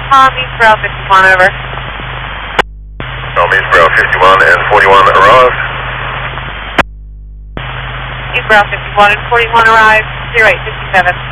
East Brow 51, over. East Brow 51 and 41 arrived. East Brow 51 and 41 arrived, 0857.